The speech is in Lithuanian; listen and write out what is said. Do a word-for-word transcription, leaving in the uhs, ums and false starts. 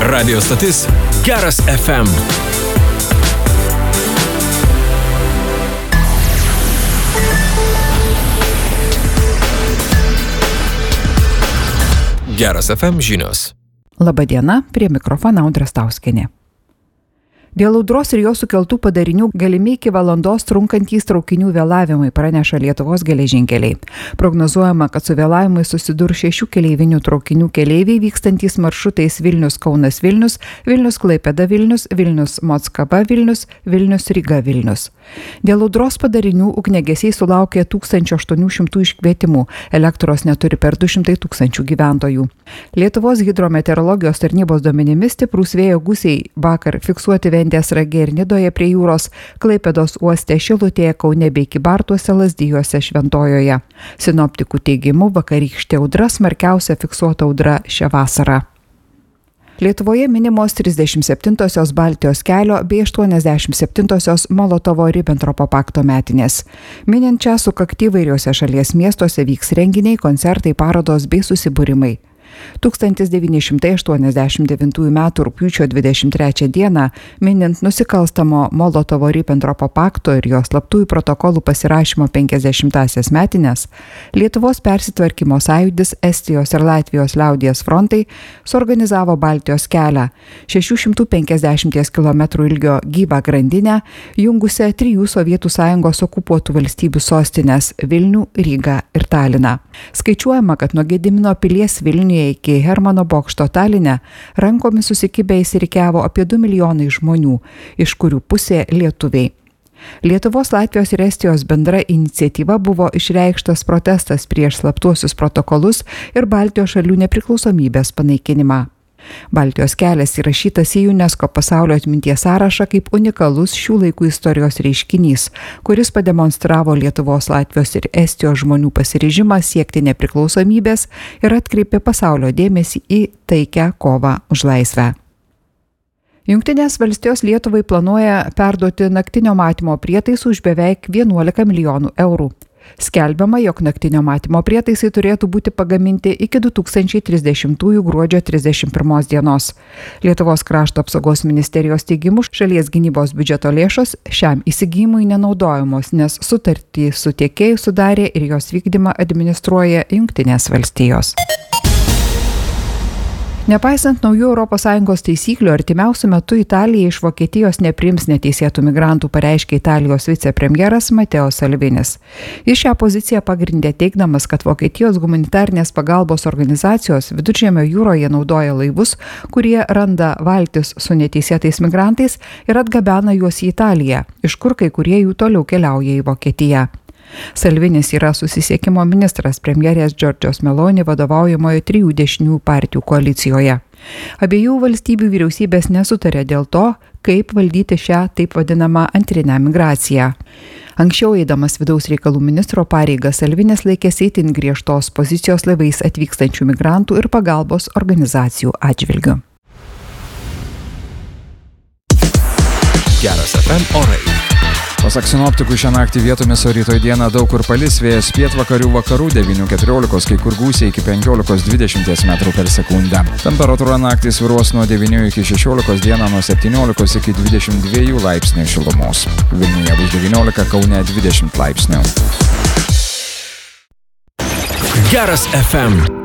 Radio stotis Geras F M. Geras F M žinios. Labadiena, prie mikrofono Audra Stauskienė. Dėl audros ir jo sukeltų padarinių galimi iki valandos trunkantys traukinių vėlavimai, praneša Lietuvos geležinkeliai. Prognozuojama, kad su vėlavimai susidurs šešių keleivinių traukinių keleiviai vykstantys maršrutais Vilnius-Kaunas-Vilnius, Vilnius-Klaipėda-Vilnius, Vilnius-Mockava-Vilnius, Vilnius-Ryga-Vilnius. Dėl audros padarinių ugniagesiai sulaukė tūkstančio aštuonių šimtų iškvietimų, elektros neturi per du šimtai tūkstančių gyventojų. Lietuvos hidrometeorologijos tarnybos duomenimis stiprūs vėjo gūsiai vakar fiksuoti Ventės Rage ir Nidoje prie jūros, Klaipėdos uoste, Šilutėje, Kaune bei Kybartuose, Lazdijuose, Šventojoje. Sinoptikų teigimu, vakarykštė audra smarkiausia fiksuota audra šią vasarą. Lietuvoje minimos trisdešimt septintosios Baltijos kelio bei aštuoniasdešimt septintosios Molotovo-Ribentropo pakto metinės. Minint šią sukaktį įvairiuose šalies miestuose vyks renginiai, koncertai, parodos bei susibūrimai. tūkstantis devyni šimtai aštuoniasdešimt devintųjų metų rugpjūčio dvidešimt trečią dieną, minint nusikalstamo Molotovo-Ribentropo pakto ir jo slaptųjų protokolų pasirašymo penkiasdešimtąsias metines, Lietuvos persitvarkymo sąjūdis, Estijos ir Latvijos liaudies frontai suorganizavo Baltijos kelią, šešių šimtų penkiasdešimties kilometrų ilgio gyvą grandinę, jungusią trijų Sovietų sąjungos okupuotų valstybių sostinės Vilnių, Rygą ir Taliną. Skaičiuojama, kad nuo Gedimino pilies Vilniuje iki Hermano bokšto Taline rankomis susikibę įsirikiavo apie du milijonai žmonių, iš kurių pusė lietuviai. Lietuvos, Latvijos ir Estijos bendra iniciatyva buvo išreikštas protestas prieš slaptuosius protokolus ir Baltijos šalių nepriklausomybės panaikinimą. Baltijos kelias įrašytas į UNESCO pasaulio atminties sąrašą kaip unikalus šių laikų istorijos reiškinys, kuris pademonstravo Lietuvos, Latvijos ir Estijos žmonių pasiryžimą siekti nepriklausomybės ir atkreipė pasaulio dėmesį į taikią kovą už laisvę. Jungtinės valstijos Lietuvai planuoja perduoti naktinio matymo prietaisų už beveik vienuolika milijonų eurų. Skelbiama, jog naktinio matymo prietaisai turėtų būti pagaminti iki du tūkstančiai trisdešimtųjų gruodžio trisdešimt pirmos dienos. Lietuvos krašto apsaugos ministerijos teigimu, šalies gynybos biudžeto lėšos šiam įsigijimui nenaudojamos, nes sutartį su tiekėju sudarė ir jos vykdymą administruoja Jungtinės valstijos. Nepaisant naujų Europos Sąjungos taisyklių, artimiausiu metu Italija iš Vokietijos nepriims neteisėtų migrantų, pareiškė Italijos vicepremjeras Matteo Salvinis. Jis šią poziciją pagrindė teigdamas, kad Vokietijos humanitarnės pagalbos organizacijos Viduržemio jūroje naudoja laivus, kurie randa valtis su neteisėtais migrantais ir atgabena juos į Italiją, iš kur kai kurie jų toliau keliauja į Vokietiją. Salvinis yra susisiekimo ministras premjerės Giorgios Meloni vadovaujamoje trijų dešinių partijų koalicijoje. Abiejų valstybių vyriausybės nesutarė dėl to, kaip valdyti šią taip vadinamą antrinę migraciją. Anksčiau eidamas vidaus reikalų ministro pareigas Salvinis laikėsi itin griežtos pozicijos laivais atvykstančių migrantų ir pagalbos organizacijų atžvilgiu. Geras F M orai. Pasak sinoptikų, šią naktį vietomis, o rytoj dieną daug kur palis, vėjas pietvakarių vakarų devynių keturiolikos, kai kur gūsiai iki penkiolikos dvidešimt metrų per sekundę. Temperatūra naktį svyruos nuo devynių iki šešiolikos, dieną nuo septyniolikos iki dvidešimt dviejų laipsnių šilumos. Vilniuje bus devyniolika, Kaune dvidešimt laipsnių. Geras F M.